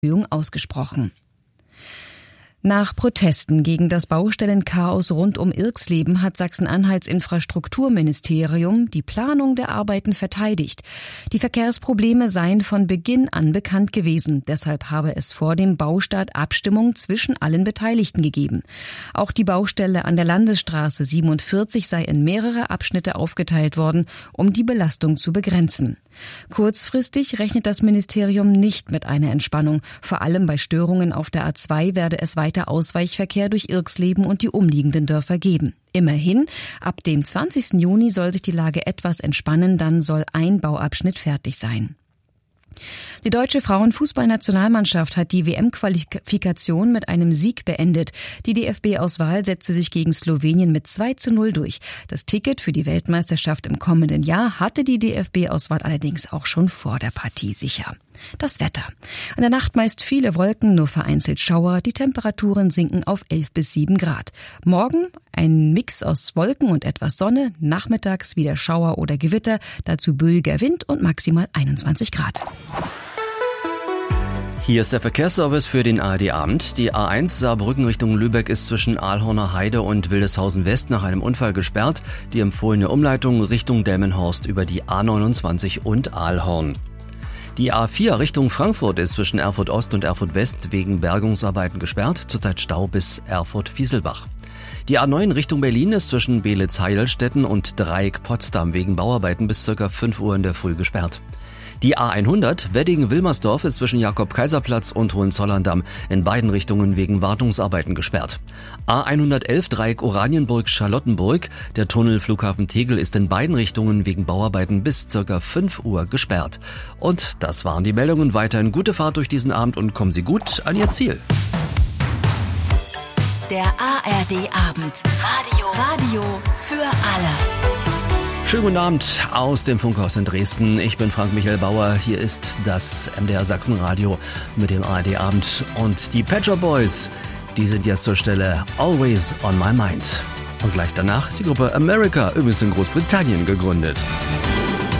ausgesprochen. Nach Protesten gegen das Baustellenchaos rund um Irxleben hat Sachsen-Anhalts Infrastrukturministerium die Planung der Arbeiten verteidigt. Die Verkehrsprobleme seien von Beginn an bekannt gewesen. Deshalb habe es vor dem Baustart Abstimmung zwischen allen Beteiligten gegeben. Auch die Baustelle an der Landesstraße 47 sei in mehrere Abschnitte aufgeteilt worden, um die Belastung zu begrenzen. Kurzfristig rechnet das Ministerium nicht mit einer Entspannung. Vor allem bei Störungen auf der A2 werde es weiter Ausweichverkehr durch Irxleben und die umliegenden Dörfer geben. Immerhin, ab dem 20. Juni soll sich die Lage etwas entspannen, dann soll ein Bauabschnitt fertig sein. Die deutsche Frauenfußballnationalmannschaft hat die WM-Qualifikation mit einem Sieg beendet. Die DFB-Auswahl setzte sich gegen Slowenien mit 2:0 durch. Das Ticket für die Weltmeisterschaft im kommenden Jahr hatte die DFB-Auswahl allerdings auch schon vor der Partie sicher. Das Wetter. In der Nacht meist viele Wolken, nur vereinzelt Schauer. Die Temperaturen sinken auf 11 bis 7 Grad. Morgen ein Mix aus Wolken und etwas Sonne. Nachmittags wieder Schauer oder Gewitter. Dazu böiger Wind und maximal 21 Grad. Hier ist der Verkehrsservice für den ARD-Abend. Die A1 Saarbrücken Richtung Lübeck ist zwischen Ahlhorner Heide und Wildeshausen West nach einem Unfall gesperrt. Die empfohlene Umleitung Richtung Delmenhorst über die A29 und Ahlhorn. Die A4 Richtung Frankfurt ist zwischen Erfurt Ost und Erfurt West wegen Bergungsarbeiten gesperrt, zurzeit Stau bis Erfurt-Fieselbach. Die A9 Richtung Berlin ist zwischen Beelitz-Heilstätten und Dreieck-Potsdam wegen Bauarbeiten bis ca. 5 Uhr in der Früh gesperrt. Die A100 Weddingen-Wilmersdorf ist zwischen Jakob-Kaiser-Platz und Hohenzollern-Damm in beiden Richtungen wegen Wartungsarbeiten gesperrt. A111 Dreieck Oranienburg-Charlottenburg, der Tunnel Flughafen Tegel ist in beiden Richtungen wegen Bauarbeiten bis ca. 5 Uhr gesperrt. Und das waren die Meldungen. Weiterhin gute Fahrt durch diesen Abend und kommen Sie gut an Ihr Ziel. Der ARD-Abend. Radio für alle. Schönen guten Abend aus dem Funkhaus in Dresden. Ich bin Frank-Michael Bauer. Hier ist das MDR Sachsen-Radio mit dem ARD-Abend. Und die Pet Shop Boys, die sind jetzt zur Stelle Always on My Mind. Und gleich danach die Gruppe America, übrigens in Großbritannien gegründet.